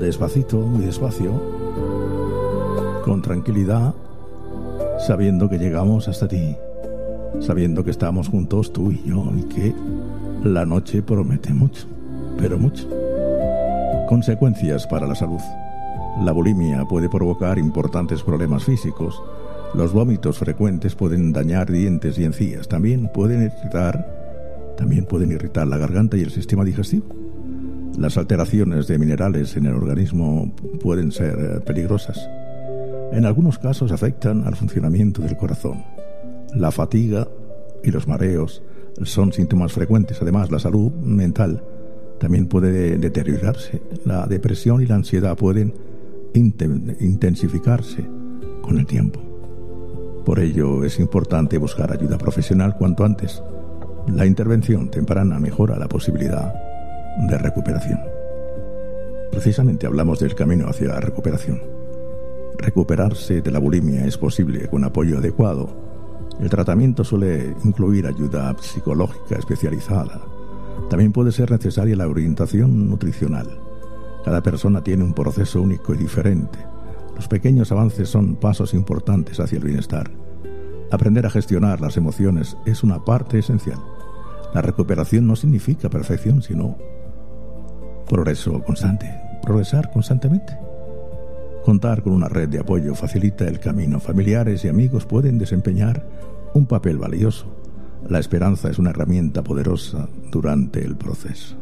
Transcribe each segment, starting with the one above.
despacito, muy despacio, con tranquilidad, sabiendo que llegamos hasta ti, sabiendo que estamos juntos tú y yo, y que la noche promete mucho, pero mucho. Consecuencias para la salud. La bulimia puede provocar importantes problemas físicos. Los vómitos frecuentes pueden dañar dientes y encías. También pueden irritar la garganta y el sistema digestivo. Las alteraciones de minerales en el organismo pueden ser peligrosas. En algunos casos afectan al funcionamiento del corazón. La fatiga y los mareos son síntomas frecuentes. Además, la salud mental también puede deteriorarse. La depresión y la ansiedad pueden intensificarse con el tiempo. Por ello, es importante buscar ayuda profesional cuanto antes. La intervención temprana mejora la posibilidad de recuperación. Precisamente hablamos del camino hacia la recuperación. Recuperarse de la bulimia es posible con apoyo adecuado. El tratamiento suele incluir ayuda psicológica especializada. También puede ser necesaria la orientación nutricional. Cada persona tiene un proceso único y diferente. Los pequeños avances son pasos importantes hacia el bienestar. Aprender a gestionar las emociones es una parte esencial. La recuperación no significa perfección, sino progreso constante. Progresar constantemente. Contar con una red de apoyo facilita el camino. Familiares y amigos pueden desempeñar un papel valioso. La esperanza es una herramienta poderosa durante el proceso.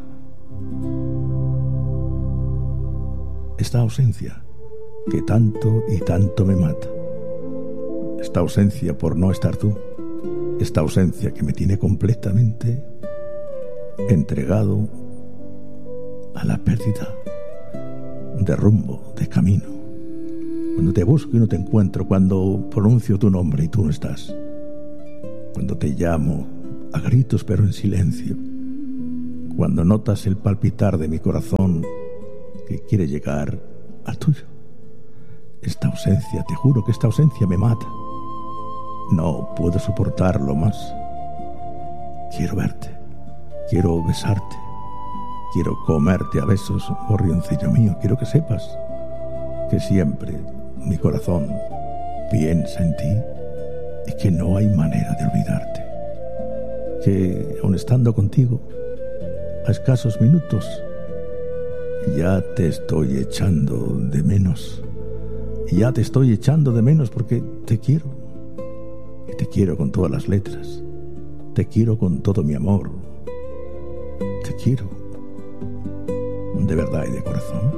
Esta ausencia que tanto y tanto me mata. Esta ausencia por no estar tú. Esta ausencia que me tiene completamente entregado a la pérdida de rumbo, de camino. Cuando te busco y no te encuentro, cuando pronuncio tu nombre y tú no estás, cuando te llamo a gritos pero en silencio, cuando notas el palpitar de mi corazón que quiere llegar al tuyo. Esta ausencia, te juro que esta ausencia me mata. No puedo soportarlo más. Quiero verte, quiero besarte, quiero comerte a besos, gorrioncillo mío. Quiero que sepas que siempre mi corazón piensa en ti y que no hay manera de olvidarte. Que aun estando contigo a escasos minutos, ya te estoy echando de menos. Ya te estoy echando de menos porque te quiero. Y te quiero con todas las letras. Te quiero con todo mi amor. Te quiero. De verdad y de corazón.